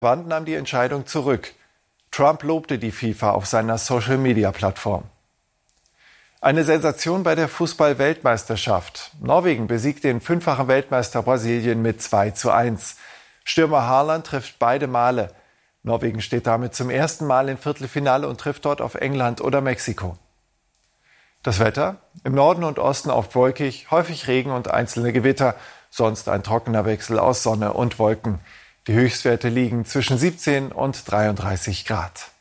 Verband nahm die Entscheidung zurück. Trump lobte die FIFA auf seiner Social-Media-Plattform. Eine Sensation bei der Fußball-Weltmeisterschaft. Norwegen besiegt den fünffachen Weltmeister Brasilien mit 2:1. Stürmer Haaland trifft beide Male. Norwegen steht damit zum ersten Mal im Viertelfinale und trifft dort auf England oder Mexiko. Das Wetter? Im Norden und Osten oft wolkig, häufig Regen und einzelne Gewitter. Sonst ein trockener Wechsel aus Sonne und Wolken. Die Höchstwerte liegen zwischen 17 und 33 Grad.